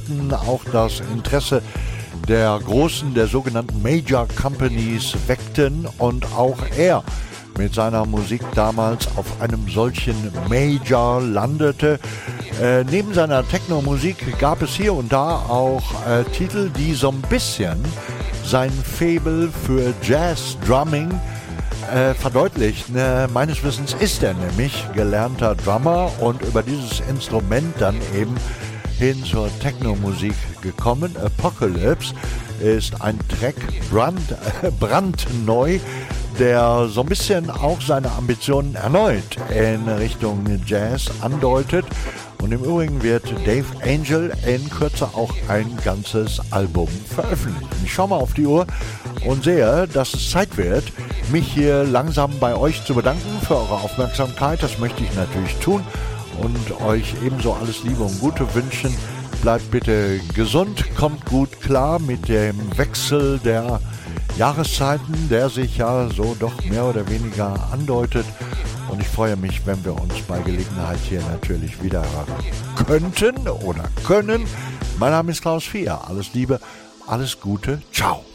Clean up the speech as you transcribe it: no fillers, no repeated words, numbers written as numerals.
Platten auch das Interesse der großen, der sogenannten Major Companies weckten und auch er mit seiner Musik damals auf einem solchen Major landete. Neben seiner Techno-Musik gab es hier und da auch Titel, die so ein bisschen sein Faible für Jazz-Drumming verdeutlichen. Meines Wissens ist er nämlich gelernter Drummer und über dieses Instrument dann eben hin zur Techno-Musik gekommen. Apocalypse ist ein Track brandneu, der so ein bisschen auch seine Ambitionen erneut in Richtung Jazz andeutet. Und im Übrigen wird Dave Angel in Kürze auch ein ganzes Album veröffentlichen. Ich schaue mal auf die Uhr und sehe, dass es Zeit wird, mich hier langsam bei euch zu bedanken für eure Aufmerksamkeit. Das möchte ich natürlich tun und euch ebenso alles Liebe und Gute wünschen. Bleibt bitte gesund, kommt gut klar mit dem Wechsel der Jahreszeiten, der sich ja so doch mehr oder weniger andeutet. Und ich freue mich, wenn wir uns bei Gelegenheit hier natürlich wieder hören könnten oder können. Mein Name ist Klaus Vier. Alles Liebe, alles Gute. Ciao.